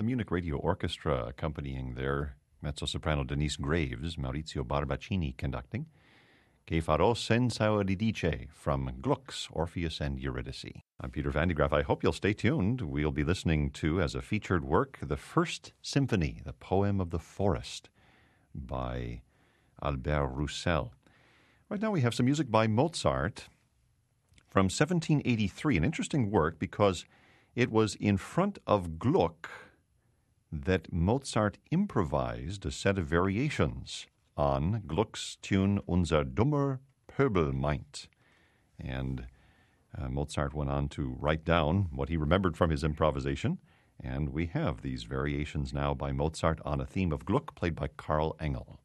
the Munich Radio Orchestra accompanying their mezzo-soprano Denise Graves, Maurizio Barbaccini conducting, Che farò senza Euridice from Gluck's Orpheus and Eurydice. I'm Peter Van de Graaff. I hope you'll stay tuned. We'll be listening to, as a featured work, the First Symphony, the Poem of the Forest, by Albert Roussel. Right now we have some music by Mozart from 1783, an interesting work because it was in front of Gluck that Mozart improvised a set of variations on Gluck's tune Unser dummer Pöbel meint. And Mozart went on to write down what he remembered from his improvisation, and we have these variations now by Mozart on a theme of Gluck played by Karl Engel.